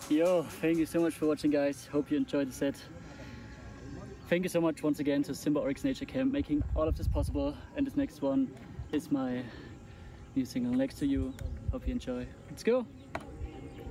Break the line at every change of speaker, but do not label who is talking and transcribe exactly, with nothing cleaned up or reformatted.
Yo, thank you so much for watching, guys. Hope you enjoyed the set. Thank you so much once again to Simba Oryx Nature Camp, making all of this possible. And this next one is my new single, Next to You. Hope you enjoy. Let's go!